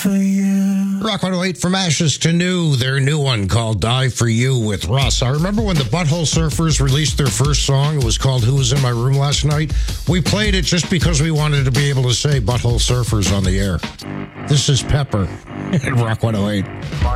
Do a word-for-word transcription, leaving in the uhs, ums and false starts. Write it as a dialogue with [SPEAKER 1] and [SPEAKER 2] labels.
[SPEAKER 1] for you.
[SPEAKER 2] Rock one oh eight, From Ashes to New, their new one called Die For You with Russ. I remember when the Butthole Surfers released their first song. It was called Who Was In My Room Last Night. We played it just because we wanted to be able to say Butthole Surfers on the air. This is Pepper at Rock one oh eight.